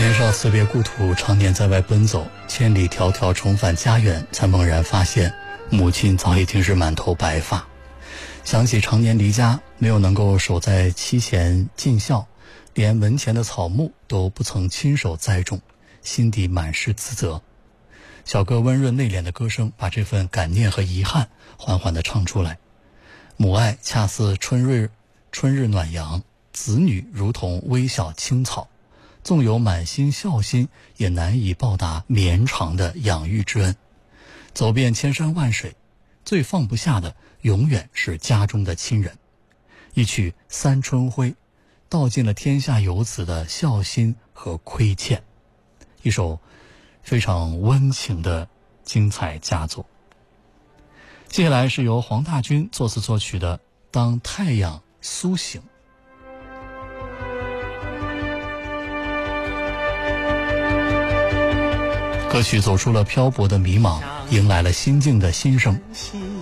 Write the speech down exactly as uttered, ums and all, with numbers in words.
年少辞别故土，常年在外奔走，千里迢迢重返家园，才猛然发现母亲早已经是满头白发。想起常年离家，没有能够守在妻前尽孝，连门前的草木都不曾亲手栽种，心底满是自责。小哥温润内敛的歌声把这份感念和遗憾缓缓地唱出来。母爱恰似春日春日暖阳，子女如同微小青草，纵有满心孝心，也难以报答绵长的养育之恩。走遍千山万水，最放不下的永远是家中的亲人。一曲《三春晖》道尽了天下游子的孝心和亏欠，一首非常温情的精彩佳作。接下来是由黄大军作词作曲的《当太阳苏醒》。歌曲走出了漂泊的迷茫，迎来了心境的新生。